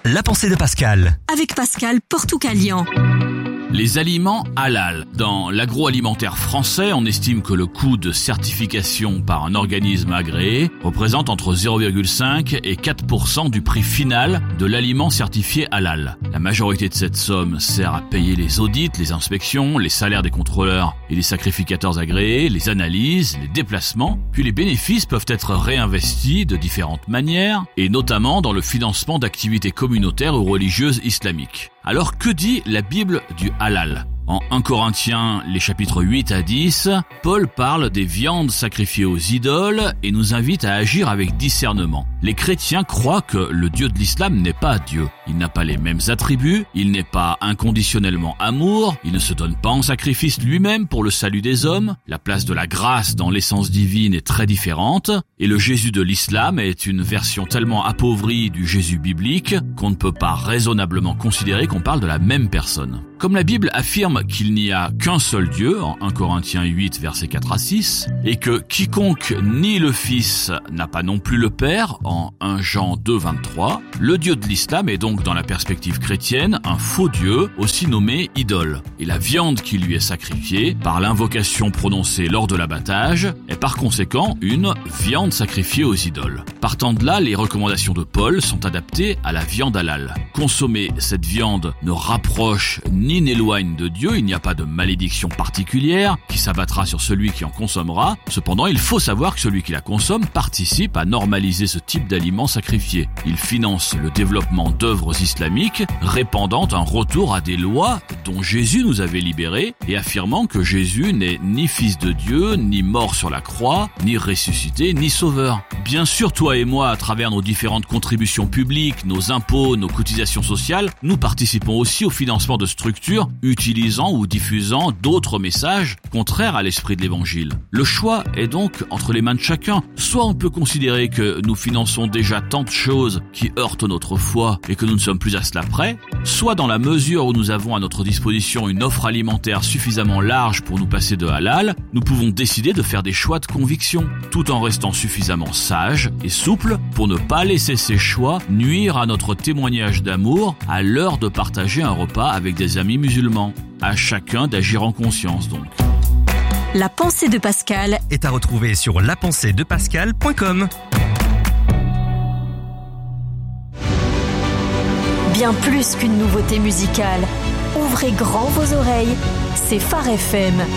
la pensée de Pascal. Avec Pascal Portoucalian. Les aliments halal. Dans l'agroalimentaire français, on estime que le coût de certification par un organisme agréé représente entre 0,5 et 4% du prix final de l'aliment certifié halal. La majorité de cette somme sert à payer les audits, les inspections, les salaires des contrôleurs et des sacrificateurs agréés, les analyses, les déplacements, puis les bénéfices peuvent être réinvestis de différentes manières, et notamment dans le financement d'activités communautaires ou religieuses islamiques. Alors que dit la Bible du halal ? En 1 Corinthiens, les chapitres 8 à 10, Paul parle des viandes sacrifiées aux idoles et nous invite à agir avec discernement. Les chrétiens croient que le Dieu de l'islam n'est pas Dieu. Il n'a pas les mêmes attributs, il n'est pas inconditionnellement amour, il ne se donne pas en sacrifice lui-même pour le salut des hommes, la place de la grâce dans l'essence divine est très différente, et le Jésus de l'islam est une version tellement appauvrie du Jésus biblique qu'on ne peut pas raisonnablement considérer qu'on parle de la même personne. Comme la Bible affirme qu'il n'y a qu'un seul Dieu, en 1 Corinthiens 8, versets 4 à 6, et que quiconque nie le Fils n'a pas non plus le Père, en 1 Jean 2, 23, le Dieu de l'islam est donc dans la perspective chrétienne un faux Dieu, aussi nommé idole. Et la viande qui lui est sacrifiée, par l'invocation prononcée lors de l'abattage, est par conséquent une viande sacrifiée aux idoles. Partant de là, les recommandations de Paul sont adaptées à la viande halal. Consommer cette viande ne rapproche ni n'éloigne de Dieu, il n'y a pas de malédiction particulière qui s'abattra sur celui qui en consommera. Cependant, il faut savoir que celui qui la consomme participe à normaliser ce type d'aliment sacrifié. Il finance le développement d'œuvres islamiques répandant un retour à des lois dont Jésus nous avait libérés et affirmant que Jésus n'est ni fils de Dieu, ni mort sur la croix, ni ressuscité, ni sauveur. Bien sûr, toi et moi, à travers nos différentes contributions publiques, nos impôts, nos cotisations sociales, nous participons aussi au financement de structures utilisant ou diffusant d'autres messages contraires à l'esprit de l'évangile. Le choix est donc entre les mains de chacun. Soit on peut considérer que nous finançons déjà tant de choses qui heurtent notre foi et que nous ne sommes plus à cela près, soit dans la mesure où nous avons à notre disposition une offre alimentaire suffisamment large pour nous passer de halal, nous pouvons décider de faire des choix de conviction, tout en restant suffisamment sages et souples pour ne pas laisser ces choix nuire à notre témoignage d'amour à l'heure de partager un repas avec des amis musulmans. À chacun d'agir en conscience donc. La pensée de Pascal Est à retrouver sur lapenseedepascal.com. Bien plus qu'une nouveauté musicale. Ouvrez grand vos oreilles, c'est Phare FM.